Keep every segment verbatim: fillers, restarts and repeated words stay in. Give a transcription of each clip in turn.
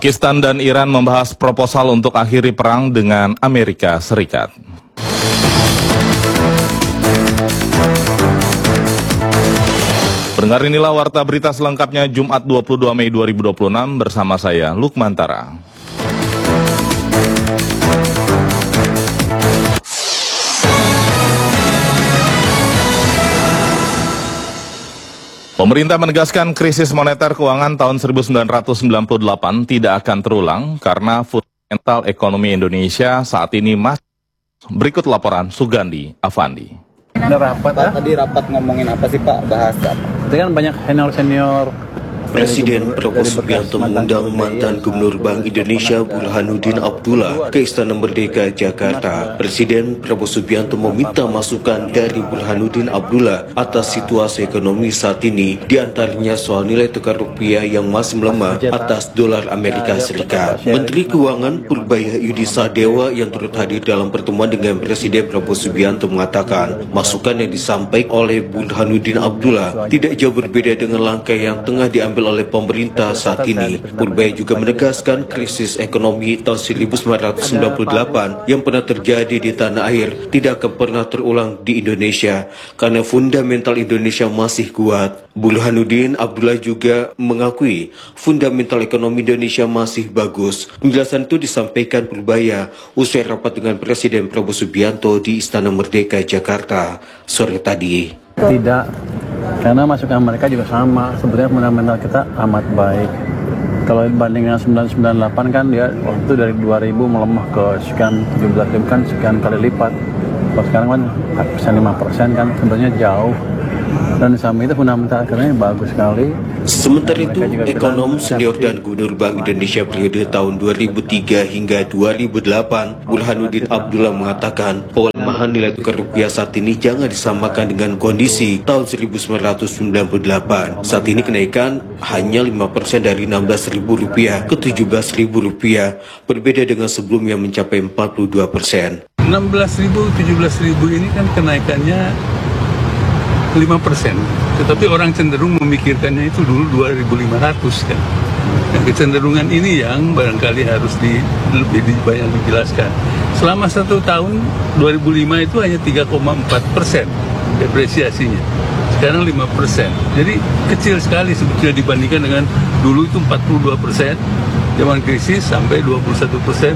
Pakistan dan Iran membahas proposal untuk akhiri perang dengan Amerika Serikat. Pendengar, inilah warta berita selengkapnya Jumat dua puluh dua Mei dua ribu dua puluh enam bersama saya Lukman Tara. Pemerintah menegaskan krisis moneter keuangan tahun seribu sembilan ratus sembilan puluh delapan tidak akan terulang karena fundamental ekonomi Indonesia saat ini masih. Berikut laporan Sugandi Avandi. Ada rapat, Pak, tadi rapat ngomongin apa sih Pak? Bahas apa? itu kan banyak senior-senior. Presiden Prabowo Subianto mengundang mantan Gubernur Bank Indonesia Burhanuddin Abdullah ke Istana Merdeka, Jakarta. Presiden Prabowo Subianto meminta masukan dari Burhanuddin Abdullah atas situasi ekonomi saat ini, diantaranya soal nilai tukar rupiah yang masih melemah atas dolar Amerika Serikat. Menteri Keuangan Purbaya Yudi Sadewa yang turut hadir dalam pertemuan dengan Presiden Prabowo Subianto mengatakan masukan yang disampaikan oleh Burhanuddin Abdullah tidak jauh berbeda dengan langkah yang tengah diambil oleh pemerintah saat ini. Purbaya juga menegaskan krisis ekonomi tahun seribu sembilan ratus sembilan puluh delapan yang pernah terjadi di tanah air tidak akan pernah terulang di Indonesia karena fundamental Indonesia masih kuat. Burhanuddin Abdullah juga mengakui fundamental ekonomi Indonesia masih bagus. Penjelasan itu disampaikan Purbaya usai rapat dengan Presiden Prabowo Subianto di Istana Merdeka, Jakarta sore tadi. Tidak, karena masukan mereka juga sama. Sebenarnya fundamental kita amat baik. Kalau dibanding dengan sembilan puluh sembilan delapan kan dia waktu itu dari dua ribu melemah ke sekian tujuh belas ribu kan sekian kali lipat. Kalau sekarang kan empat persen lima persen kan sebenarnya jauh. Dan sama itu fundamental ekonomi bagus sekali. Sementara itu, ekonom senior dan Gubernur Bank Indonesia periode tahun dua ribu tiga hingga dua ribu delapan, Burhanuddin Abdullah mengatakan pelemahan nilai tukar rupiah saat ini jangan disamakan dengan kondisi tahun seribu sembilan ratus sembilan puluh delapan. Saat ini kenaikan hanya lima persen dari enam belas ribu rupiah ke tujuh belas ribu rupiah, berbeda dengan sebelumnya mencapai empat puluh dua persen. enam belas ribu, tujuh belas ribu ini kan kenaikannya lima persen, tetapi orang cenderung memikirkannya itu dulu dua ribu lima ratus kan. Nah, kecenderungan ini yang barangkali harus di, lebih banyak dijelaskan. Selama satu tahun dua ribu lima itu hanya tiga koma empat persen depresiasinya, sekarang lima persen. Jadi kecil sekali sebetulnya dibandingkan dengan dulu itu empat puluh dua persen, zaman krisis sampai dua puluh satu persen.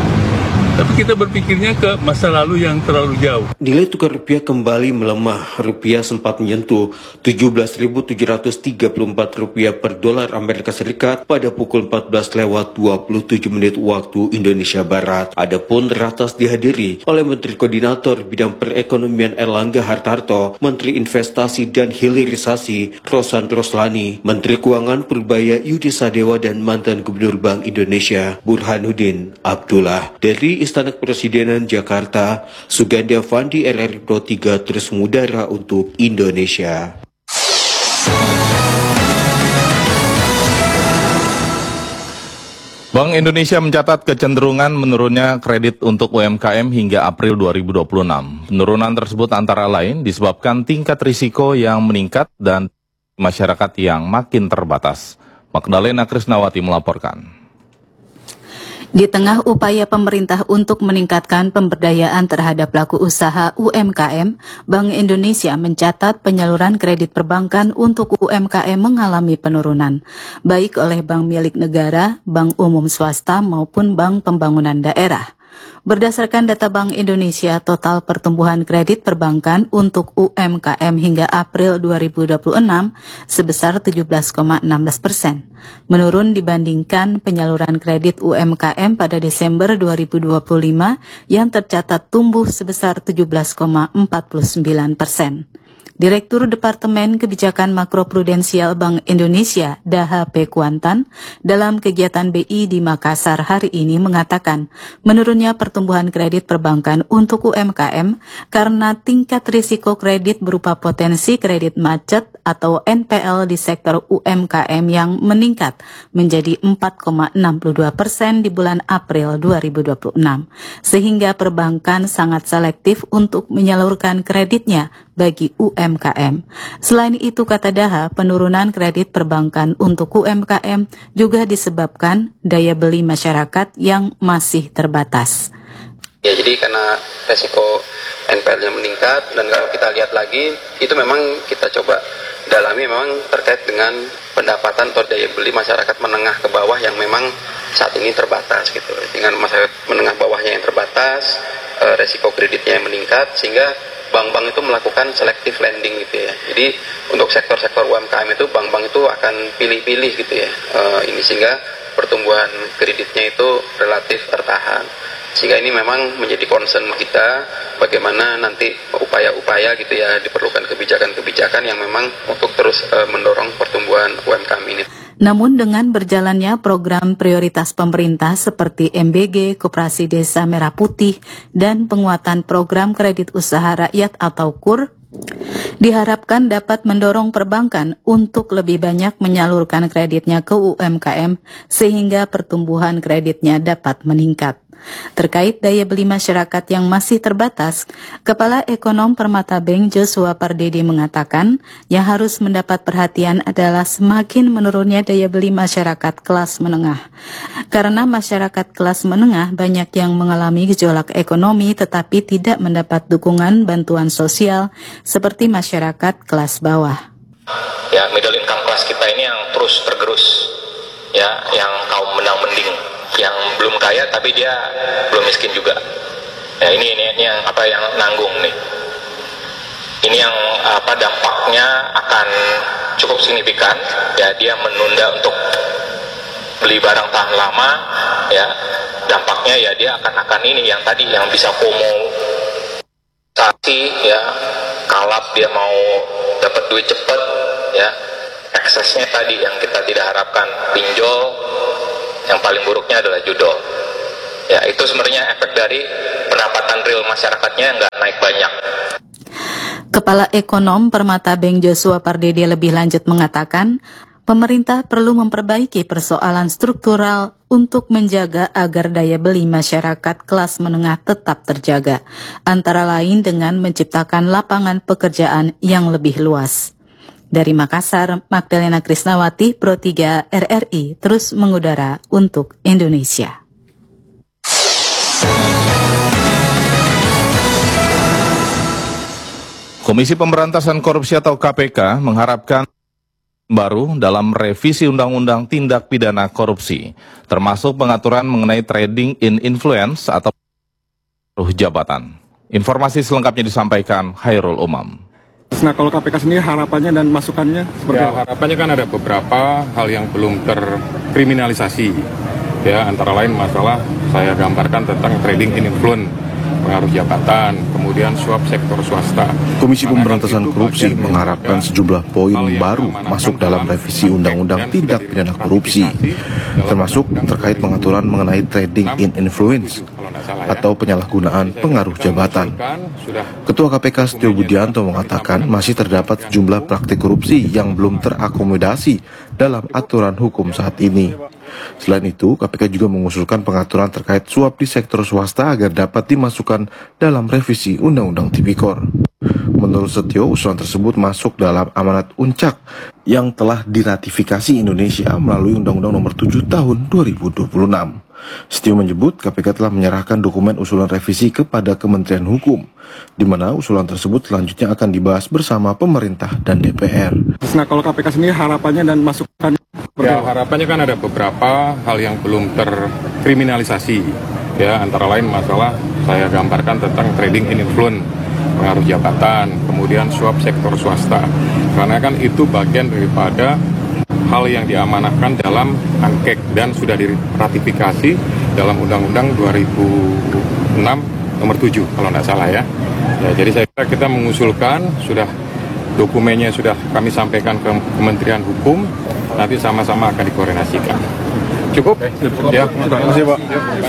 Tapi kita berpikirnya ke masa lalu yang terlalu jauh. Nilai tukar rupiah kembali melemah. Rupiah sempat menyentuh tujuh belas ribu tujuh ratus tiga puluh empat rupiah per dolar Amerika Serikat pada pukul empat belas lewat dua puluh tujuh menit waktu Indonesia Barat. Adapun ratas dihadiri oleh Menteri Koordinator Bidang Perekonomian Erlangga Hartarto, Menteri Investasi dan Hilirisasi Rosan Roslani, Menteri Keuangan Purbaya Yudi Sadewa dan mantan Gubernur Bank Indonesia Burhanuddin Abdullah. Dari Istana Kepresidenan Jakarta, Sugandi Avandi, R R I Pro tiga terus mengudara untuk Indonesia. Bank Indonesia mencatat kecenderungan menurunnya kredit untuk U M K M hingga April dua ribu dua puluh enam. Penurunan tersebut antara lain disebabkan tingkat risiko yang meningkat dan masyarakat yang makin terbatas. Magdalena Krisnawati melaporkan. Di tengah upaya pemerintah untuk meningkatkan pemberdayaan terhadap pelaku usaha U M K M, Bank Indonesia mencatat penyaluran kredit perbankan untuk U M K M mengalami penurunan, baik oleh bank milik negara, bank umum swasta, maupun bank pembangunan daerah. Berdasarkan data Bank Indonesia, total pertumbuhan kredit perbankan untuk U M K M hingga April dua ribu dua puluh enam sebesar tujuh belas koma satu enam persen, menurun dibandingkan penyaluran kredit U M K M pada Desember dua ribu dua puluh lima yang tercatat tumbuh sebesar tujuh belas koma empat sembilan persen. Direktur Departemen Kebijakan Makroprudensial Bank Indonesia, Daha P. Kuantan, dalam kegiatan B I di Makassar hari ini mengatakan menurunnya pertumbuhan kredit perbankan untuk U M K M karena tingkat risiko kredit berupa potensi kredit macet atau N P L di sektor U M K M yang meningkat menjadi empat koma enam dua persen di bulan April dua ribu dua puluh enam, sehingga perbankan sangat selektif untuk menyalurkan kreditnya bagi U M K M. M K M. Selain itu, kata Daha, penurunan kredit perbankan untuk U M K M juga disebabkan daya beli masyarakat yang masih terbatas. Ya, jadi karena resiko N P L-nya meningkat, dan kalau kita lihat lagi, itu memang kita coba dalami memang terkait dengan pendapatan atau daya beli masyarakat menengah ke bawah yang memang saat ini terbatas gitu. Dengan masyarakat menengah bawahnya yang terbatas, e, resiko kreditnya yang meningkat, sehingga bank-bank itu melakukan selective lending gitu ya. Jadi untuk sektor-sektor U M K M itu bank-bank itu akan pilih-pilih gitu ya. E, ini sehingga pertumbuhan kreditnya itu relatif tertahan. Sehingga ini memang menjadi concern kita, bagaimana nanti upaya-upaya gitu ya, diperlukan kebijakan-kebijakan yang memang untuk terus e, mendorong pertumbuhan U M K M ini. Namun dengan berjalannya program prioritas pemerintah seperti M B G, Koperasi Desa Merah Putih, dan penguatan program kredit usaha rakyat atau K U R, diharapkan dapat mendorong perbankan untuk lebih banyak menyalurkan kreditnya ke U M K M sehingga pertumbuhan kreditnya dapat meningkat. Terkait daya beli masyarakat yang masih terbatas, Kepala Ekonom Permata Bank Joshua Pardede mengatakan yang harus mendapat perhatian adalah semakin menurunnya daya beli masyarakat kelas menengah. Karena masyarakat kelas menengah banyak yang mengalami gejolak ekonomi tetapi tidak mendapat dukungan bantuan sosial seperti masyarakat kelas bawah. Ya, middle income class kita ini yang terus tergerus, ya, yang kaum menang-mending, yang belum kaya tapi dia belum miskin juga. Ya, ini ini ini yang apa yang nanggung nih. Ini yang apa dampaknya akan cukup signifikan. Ya, dia menunda untuk beli barang tahan lama. Ya, dampaknya ya dia akan akan ini yang tadi yang bisa FOMO, ya, kalap dia mau dapat duit cepat. Ya, eksesnya tadi yang kita tidak harapkan, pinjol. Yang paling buruknya adalah judol. Ya, itu sebenarnya efek dari pendapatan real masyarakatnya yang nggak naik banyak. Kepala Ekonom Permata Bank Joshua Pardede lebih lanjut mengatakan, pemerintah perlu memperbaiki persoalan struktural untuk menjaga agar daya beli masyarakat kelas menengah tetap terjaga, antara lain dengan menciptakan lapangan pekerjaan yang lebih luas. Dari Makassar, Magdalena Krisnawati, Pro tiga R R I, terus mengudara untuk Indonesia. Komisi Pemberantasan Korupsi atau K P K mengharapkan baru dalam revisi Undang-Undang Tindak Pidana Korupsi, termasuk pengaturan mengenai trading in influence atau jabatan. Informasi selengkapnya disampaikan Hairul Umam. Nah, kalau K P K sendiri harapannya dan masukannya seperti ya, apa? Harapannya kan ada beberapa hal yang belum terkriminalisasi. Ya, antara lain masalah saya gambarkan tentang trading in influence, pengaruh jabatan, kemudian suap sektor swasta. Komisi Pemberantasan Korupsi mengharapkan sejumlah poin baru masuk dalam revisi Undang-Undang Tindak Pidana Korupsi, termasuk terkait pengaturan mengenai trading in influence atau penyalahgunaan pengaruh jabatan. Ketua K P K Setio Budianto mengatakan masih terdapat sejumlah praktik korupsi yang belum terakomodasi dalam aturan hukum saat ini. Selain itu, K P K juga mengusulkan pengaturan terkait suap di sektor swasta agar dapat dimasukkan dalam revisi Undang-Undang Tipikor. Menurut Setio, usulan tersebut masuk dalam amanat Uncak yang telah diratifikasi Indonesia melalui Undang-Undang Nomor tujuh Tahun dua ribu dua puluh enam. Setio menyebut K P K telah menyerahkan dokumen usulan revisi kepada Kementerian Hukum, di mana usulan tersebut selanjutnya akan dibahas bersama pemerintah dan D P R. Nah, kalau K P K sendiri harapannya dan masukan? Ya, harapannya kan ada beberapa hal yang belum terkriminalisasi. Ya, antara lain masalah saya gambarkan tentang trading in influence, pengaruh jabatan, kemudian suap sektor swasta. Karena kan itu bagian daripada hal yang diamanahkan dalam angkek dan sudah diratifikasi dalam Undang-Undang dua ribu enam nomor tujuh kalau tidak salah ya. Ya, jadi saya kira kita mengusulkan, sudah dokumennya sudah kami sampaikan ke Kementerian Hukum, nanti sama-sama akan dikoordinasikan. Cukup? Ya, terima kasih Pak.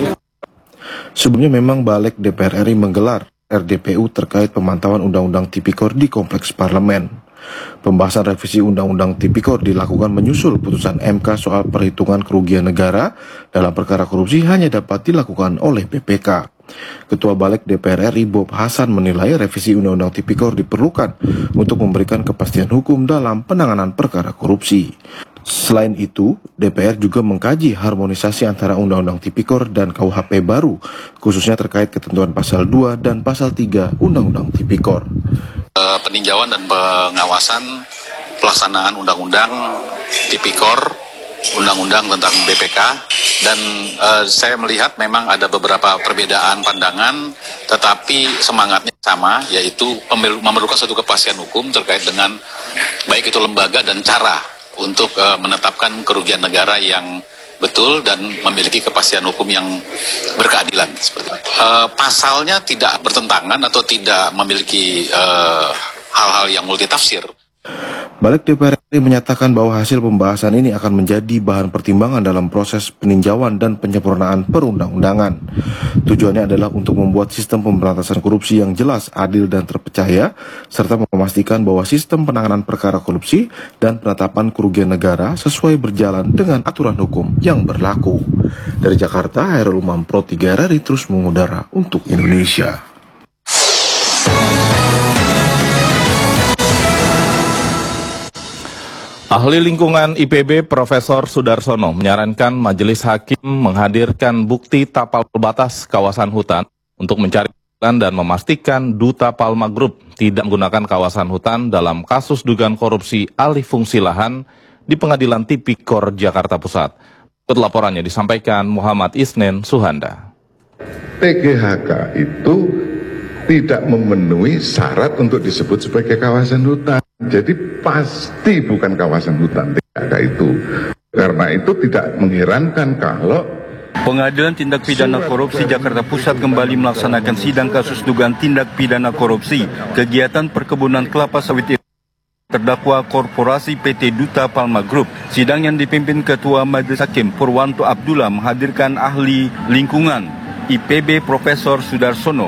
Sebelumnya memang Balik D P R R I menggelar R D P U terkait pemantauan Undang-Undang Tipikor di Kompleks Parlemen. Pembahasan revisi Undang-Undang Tipikor dilakukan menyusul putusan M K soal perhitungan kerugian negara dalam perkara korupsi hanya dapat dilakukan oleh B P K. Ketua Balik D P R R I Bob Hasan menilai revisi Undang-Undang Tipikor diperlukan untuk memberikan kepastian hukum dalam penanganan perkara korupsi. Selain itu, D P R juga mengkaji harmonisasi antara Undang-Undang Tipikor dan K U H P baru, khususnya terkait ketentuan pasal dua dan pasal tiga Undang-Undang Tipikor. Peninjauan dan pengawasan pelaksanaan Undang-Undang Tipikor, Undang-Undang tentang B P K, dan uh, saya melihat memang ada beberapa perbedaan pandangan, tetapi semangatnya sama, yaitu memerlukan satu kepastian hukum terkait dengan baik itu lembaga dan cara untuk uh, menetapkan kerugian negara yang betul dan memiliki kepastian hukum yang berkeadilan. Uh, pasalnya tidak bertentangan atau tidak memiliki hal-hal uh, yang multitafsir. Balik D P R R I menyatakan bahwa hasil pembahasan ini akan menjadi bahan pertimbangan dalam proses peninjauan dan penyempurnaan perundang-undangan. Tujuannya adalah untuk membuat sistem pemberantasan korupsi yang jelas, adil, dan terpercaya, serta memastikan bahwa sistem penanganan perkara korupsi dan penetapan kerugian negara sesuai berjalan dengan aturan hukum yang berlaku. Dari Jakarta, Hairul Umam, Pro tiga R R I terus mengudara untuk Indonesia. Ahli lingkungan I P B Profesor Sudarsono menyarankan majelis hakim menghadirkan bukti tapal batas kawasan hutan untuk mencari dan memastikan Duta Palma Group tidak menggunakan kawasan hutan dalam kasus dugaan korupsi alih fungsi lahan di Pengadilan Tipikor Jakarta Pusat. Laporannya disampaikan Muhammad Isnen Suhanda. P G H K itu tidak memenuhi syarat untuk disebut sebagai kawasan hutan. Jadi pasti bukan kawasan hutan P G H K itu. Karena itu tidak mengherankan kalau Pengadilan Tindak Pidana Korupsi Jakarta Pusat kembali melaksanakan sidang kasus dugaan tindak pidana korupsi kegiatan perkebunan kelapa sawit terdakwa korporasi P T Duta Palma Group. Sidang yang dipimpin Ketua Majelis Hakim Purwanto Abdullah menghadirkan ahli lingkungan I P B Profesor Sudarsono.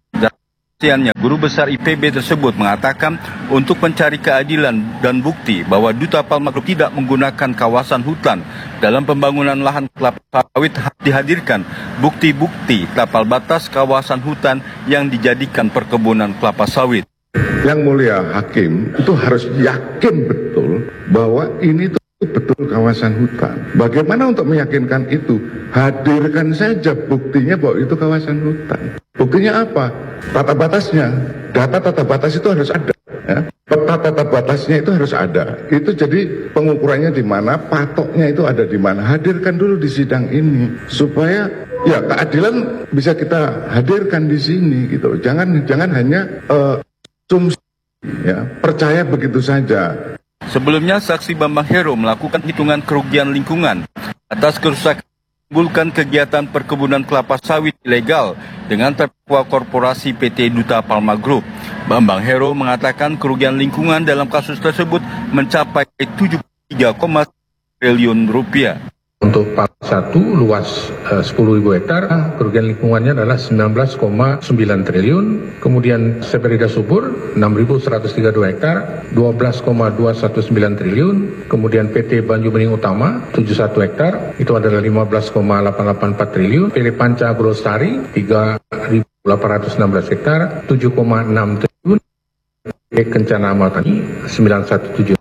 Guru besar I P B tersebut mengatakan untuk mencari keadilan dan bukti bahwa Duta Palma Group tidak menggunakan kawasan hutan dalam pembangunan lahan kelapa sawit, dihadirkan bukti-bukti tapal batas kawasan hutan yang dijadikan perkebunan kelapa sawit. Yang mulia hakim itu harus yakin betul bahwa ini tuh betul kawasan hutan. Bagaimana untuk meyakinkan itu? Hadirkan saja buktinya bahwa itu kawasan hutan. Buktinya apa? Tata batasnya. Data tata batas itu harus ada. Ya. Peta tata batasnya itu harus ada. Itu jadi pengukurannya di mana, patoknya itu ada di mana. Hadirkan dulu di sidang ini supaya ya keadilan bisa kita hadirkan di sini gitu. Jangan jangan hanya uh, asumsi, ya, percaya begitu saja. Sebelumnya, saksi Bambang Hero melakukan hitungan kerugian lingkungan atas kerusakan menimbulkan kegiatan perkebunan kelapa sawit ilegal dengan terdakwa korporasi P T Duta Palma Group. Bambang Hero mengatakan kerugian lingkungan dalam kasus tersebut mencapai tujuh puluh tiga koma satu triliun rupiah. Untuk Palma satu luas uh, sepuluh ribu hektar, kerugian lingkungannya adalah sembilan belas koma sembilan triliun. Kemudian Seperida Subur enam ribu seratus tiga puluh dua hektar, dua belas koma dua satu sembilan triliun. Kemudian P T Banyu Bening Utama tujuh puluh satu hektar, itu adalah lima belas koma delapan delapan empat triliun. P T Panca Agrostari tiga ribu delapan ratus enam belas hektar, tujuh koma enam triliun. P T Kencana Amal Tani sembilan satu tujuh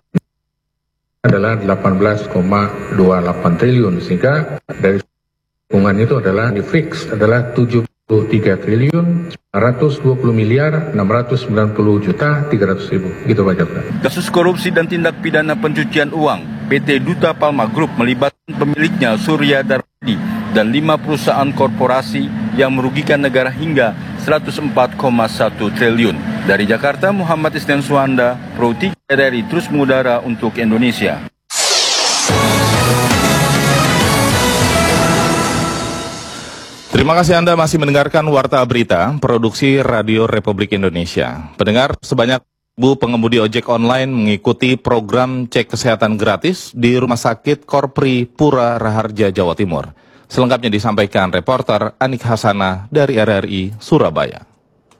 adalah delapan belas koma dua delapan triliun, sehingga dari lingkungan itu adalah di fix adalah tujuh puluh tiga triliun sembilan ratus dua puluh miliar enam ratus sembilan puluh juta tiga ratus ribu. Gitu Pak Jaksa. Kasus korupsi dan tindak pidana pencucian uang P T Duta Palma Group melibatkan pemiliknya Surya Darmadi dan lima perusahaan korporasi yang merugikan negara hingga seratus empat koma satu triliun. Dari Jakarta, Muhammad Isnen Suhanda, Pro tiga R R I terus mengudara untuk Indonesia. Terima kasih Anda masih mendengarkan Warta Berita, produksi Radio Republik Indonesia. Pendengar, sebanyak Bu pengemudi ojek online mengikuti program cek kesehatan gratis di Rumah Sakit Korpri Pura Raharja, Jawa Timur. Selengkapnya disampaikan reporter Anik Hasanah dari R R I Surabaya.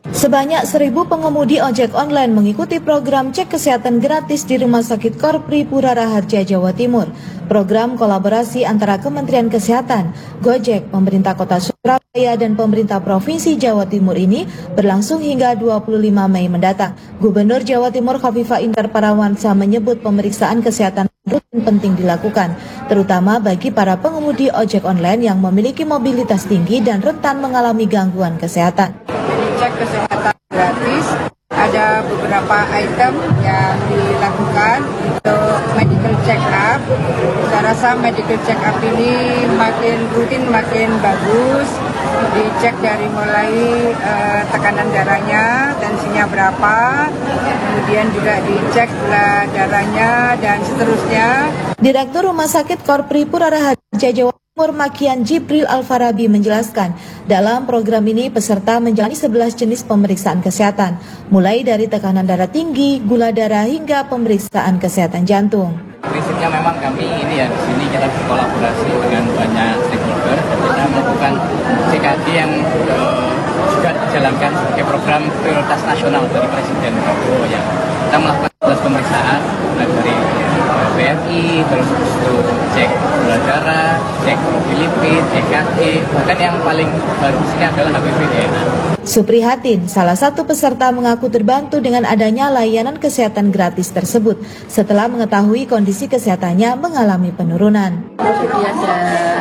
Sebanyak seribu pengemudi ojek online mengikuti program cek kesehatan gratis di Rumah Sakit Korpri Pura Raharja, Jawa Timur. Program kolaborasi antara Kementerian Kesehatan, Gojek, pemerintah Kota Surabaya, dan pemerintah Provinsi Jawa Timur ini berlangsung hingga dua puluh lima Mei mendatang. Gubernur Jawa Timur Khofifah Indar Parawansa menyebut pemeriksaan kesehatan rutin penting dilakukan, terutama bagi para pengemudi ojek online yang memiliki mobilitas tinggi dan rentan mengalami gangguan kesehatan. Cek kesehatan gratis, ada beberapa item yang dilakukan untuk medical check up. Saya rasa medical check up ini makin rutin makin bagus. Dicek dari mulai uh, tekanan darahnya, tensinya berapa, kemudian juga dicek gula darahnya dan seterusnya. Direktur Rumah Sakit Korpri Pura Raharja, Jawa Timur Makian Jibril Alfarabi menjelaskan, dalam program ini peserta menjalani sebelas jenis pemeriksaan kesehatan, mulai dari tekanan darah tinggi, gula darah hingga pemeriksaan kesehatan jantung. Prinsipnya memang kami ini ya di sini kita berkolaborasi dengan banyak stakeholder dan kita melakukan C K D yang uh, juga dijalankan sebagai program prioritas nasional dari Presiden Prabowo ya. Kita melakukan pemeriksaan dari B M I, terus itu cek gula darah, cek lipid, E K G, bahkan yang paling bagusnya adalah H P V D N A. Suprihatin, salah satu peserta, mengaku terbantu dengan adanya layanan kesehatan gratis tersebut setelah mengetahui kondisi kesehatannya mengalami penurunan. Jadi ada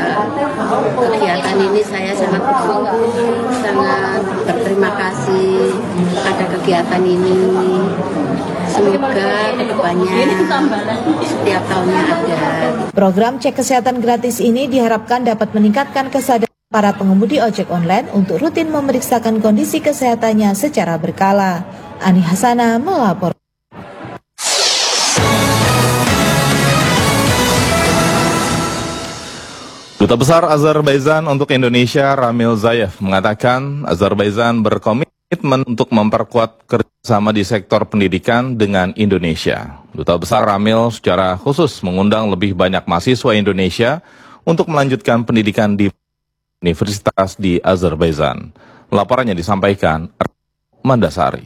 kegiatan ini saya sangat bersyukur, sangat berterima kasih ada kegiatan ini. Semoga kedepannya setiap tahunnya ada. Program cek kesehatan gratis ini diharapkan dapat meningkatkan kesadaran para pengemudi ojek online untuk rutin memeriksakan kondisi kesehatannya secara berkala. Ani Hasana melapor. Duta Besar Azerbaijan untuk Indonesia Ramil Zayev mengatakan Azerbaijan berkomitmen untuk memperkuat kerjasama di sektor pendidikan dengan Indonesia. Duta Besar Ramil secara khusus mengundang lebih banyak mahasiswa Indonesia untuk melanjutkan pendidikan di universitas di Azerbaijan. Laporannya disampaikan Mandasari.